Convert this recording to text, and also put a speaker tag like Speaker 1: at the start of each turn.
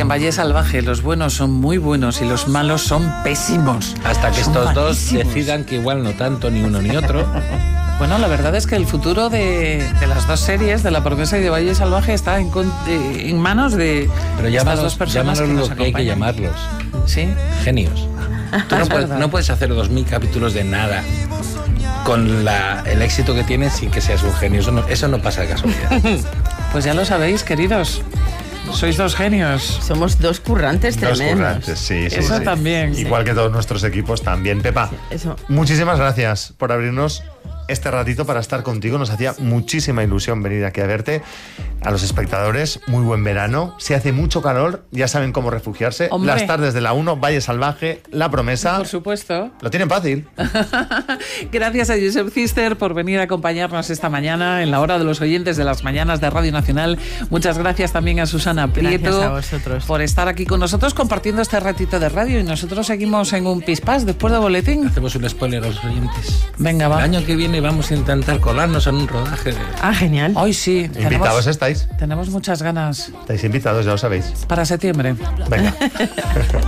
Speaker 1: Valle Salvaje, los buenos son muy buenos y los malos son pésimos.
Speaker 2: Hasta que
Speaker 1: son
Speaker 2: estos dos
Speaker 1: malísimos.
Speaker 2: decidan que igual no tanto ni uno ni otro.
Speaker 1: Bueno, la verdad es que el futuro de las dos series, de La Promesa y de Valle Salvaje, está en manos de
Speaker 2: Pero
Speaker 1: estas dos personas
Speaker 2: llámalos
Speaker 1: que nos
Speaker 2: lo que hay que
Speaker 1: acompañan.
Speaker 2: llamarlos.
Speaker 1: ¿Sí?
Speaker 2: Genios. Tú
Speaker 1: Es verdad.
Speaker 2: no puedes hacer 2000 capítulos de nada con el éxito que tienes sin que seas un genio. Eso no pasa de casualidad.
Speaker 1: Pues ya lo sabéis, queridos. Sois dos genios.
Speaker 3: Somos dos currantes
Speaker 4: Dos
Speaker 3: tremendos.
Speaker 4: currantes, sí.
Speaker 1: Eso
Speaker 4: sí.
Speaker 1: también.
Speaker 4: Igual que todos nuestros equipos también. Pepa,
Speaker 3: Eso.
Speaker 4: muchísimas gracias por abrirnos este ratito para estar contigo. Nos hacía muchísima ilusión venir aquí a verte. A los espectadores, muy buen verano. Si hace mucho calor, ya saben cómo refugiarse.
Speaker 1: Hombre.
Speaker 4: Las tardes de la 1, Valle Salvaje, La Promesa.
Speaker 1: Por supuesto.
Speaker 4: Lo tienen fácil.
Speaker 1: Gracias a Josep Cister por venir a acompañarnos esta mañana en la hora de los oyentes de las mañanas de Radio Nacional. Muchas gracias también a Susana Prieto
Speaker 3: Gracias a vosotros.
Speaker 1: por estar aquí con nosotros compartiendo este ratito de radio, y nosotros seguimos en un pispás después del boletín.
Speaker 2: Hacemos un spoiler a los oyentes.
Speaker 1: Venga,
Speaker 2: El
Speaker 1: va.
Speaker 2: año que viene vamos a intentar colarnos en un rodaje de...
Speaker 3: Ah, genial.
Speaker 1: Hoy sí.
Speaker 4: Invitados estáis.
Speaker 1: Tenemos muchas ganas
Speaker 4: Estáis invitados, ya lo sabéis.
Speaker 1: para septiembre.
Speaker 4: Venga.